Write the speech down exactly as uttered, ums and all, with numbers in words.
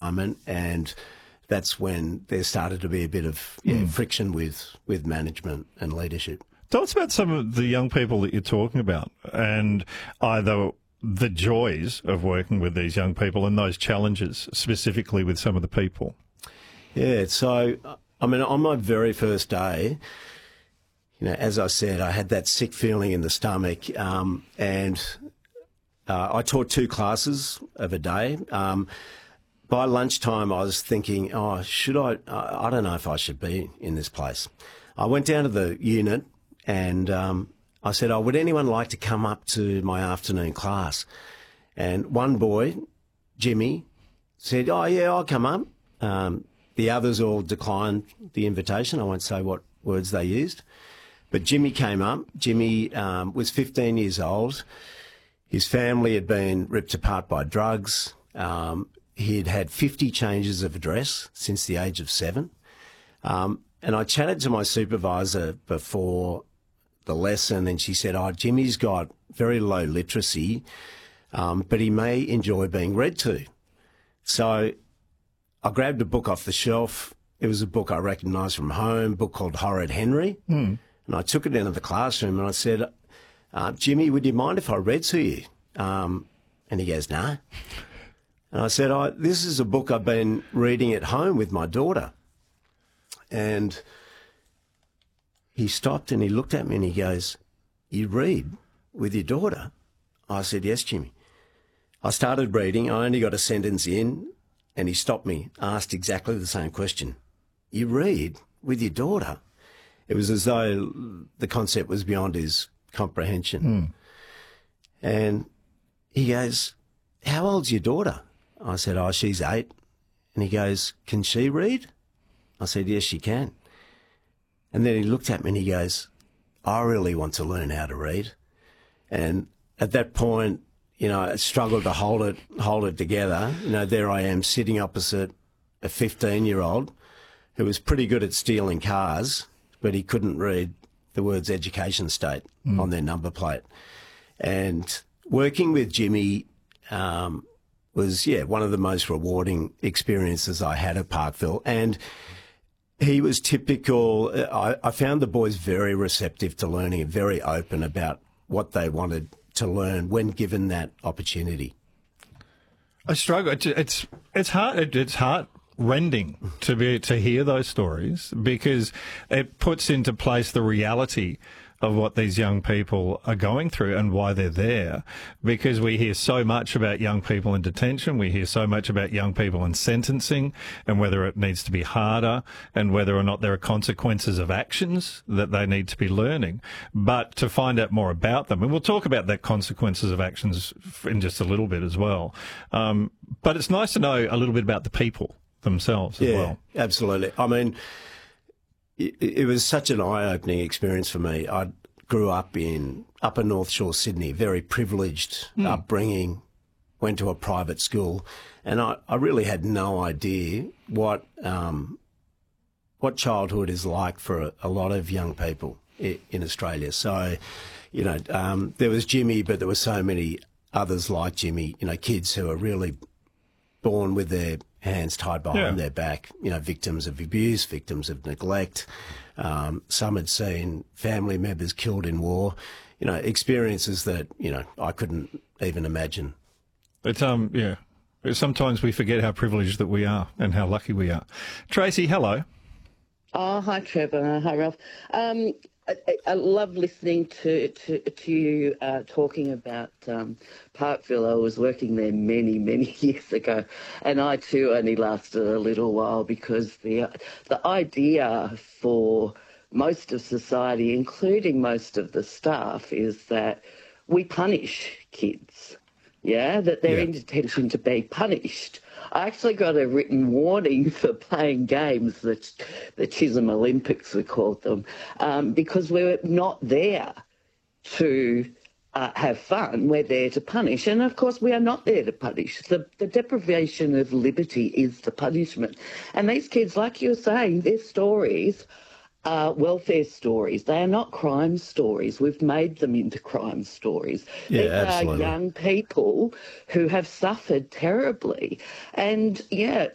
department, and that's when there started to be a bit of yeah, mm. friction with, with management and leadership. Tell us about some of the young people that you're talking about, and either the joys of working with these young people and those challenges specifically with some of the people. Yeah, so, I mean, on my very first day, you know, as I said, I had that sick feeling in the stomach, um, and uh, I taught two classes of a day. Um, by lunchtime, I was thinking, oh, should I, I don't know if I should be in this place. I went down to the unit and um, I said, oh, would anyone like to come up to my afternoon class? And one boy, Jimmy, said, oh, yeah, I'll come up. Um, the others all declined the invitation. I won't say what words they used. But Jimmy came up. Jimmy um, was fifteen years old. His family had been ripped apart by drugs. Um, he had had fifty changes of address since the age of seven. Um, and I chatted to my supervisor before the lesson, and she said, oh, Jimmy's got very low literacy, um, but he may enjoy being read to. So I grabbed a book off the shelf. It was a book I recognised from home, a book called Horrid Henry. Mm. And I took it into the classroom and I said, uh, Jimmy, would you mind if I read to you? Um, and he goes, no. And I said, oh, this is a book I've been reading at home with my daughter. And he stopped and he looked at me and he goes, you read with your daughter? I said, yes, Jimmy. I started reading. I only got a sentence in and he stopped me, asked exactly the same question. You read with your daughter? It was as though the concept was beyond his comprehension. Mm. And he goes, how old's your daughter? I said, oh, she's eight. And he goes, can she read? I said, yes, she can. And then he looked at me and he goes, I really want to learn how to read. And at that point, you know, I struggled to hold it, hold it together. You know, there I am sitting opposite a fifteen-year-old who was pretty good at stealing cars, but he couldn't read the words education state mm. on their number plate. And working with Jimmy um, was, yeah, one of the most rewarding experiences I had at Parkville. And he was typical. I, I found the boys very receptive to learning and very open about what they wanted to learn when given that opportunity. I struggle. It's it's, it's hard. It's hard. rending to be to hear those stories, because it puts into place the reality of what these young people are going through and why they're there. Because we hear so much about young people in detention, we hear so much about young people in sentencing and whether it needs to be harder and whether or not there are consequences of actions that they need to be learning. But to find out more about them, and we'll talk about that consequences of actions in just a little bit as well. Um, but it's nice to know a little bit about the people themselves as yeah, well. Absolutely. I mean, it, it was such an eye-opening experience for me. I grew up in Upper North Shore, Sydney, very privileged mm. upbringing, went to a private school, and I, I really had no idea what um, what childhood is like for a, a lot of young people in, in Australia. So, you know, um, there was Jimmy, but there were so many others like Jimmy, you know, kids who are really born with their hands tied behind yeah. their back, you know, victims of abuse, victims of neglect. Um, some had seen family members killed in war, you know, experiences that, you know, I couldn't even imagine. But, um, yeah, sometimes we forget how privileged that we are and how lucky we are. Tracy, hello. Oh, hi, Trevor. Hi, Ralph. Um, I, I love listening to to, to you uh, talking about um, Parkville. I was working there many, many years ago, and I too only lasted a little while because the the idea for most of society, including most of the staff, is that we punish kids. Yeah, that they're yeah. in detention to be punished. I actually got a written warning for playing games, the, the Chisholm Olympics we called them, um, because we're not there to uh, have fun. We're there to punish. And, of course, we are not there to punish. The, the deprivation of liberty is the punishment. And these kids, like you were saying, their stories are welfare stories. They are not crime stories. We've made them into crime stories. Yeah, These absolutely. are young people who have suffered terribly. And, yeah,